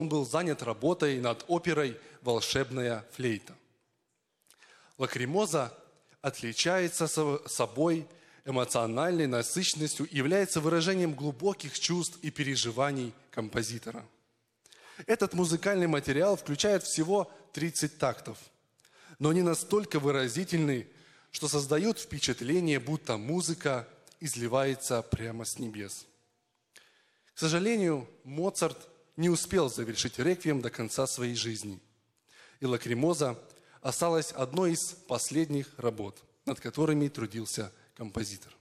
Он был занят работой над оперой «Волшебная флейта». Лакримоза отличается собой эмоциональной насыщенностью и является выражением глубоких чувств и переживаний композитора. Этот музыкальный материал включает всего 30 тактов, но они настолько выразительны, что создают впечатление, будто музыка изливается прямо с небес. К сожалению, Моцарт не успел завершить реквием до конца своей жизни, и «Лакримоза» осталась одной из последних работ, над которыми трудился композитор.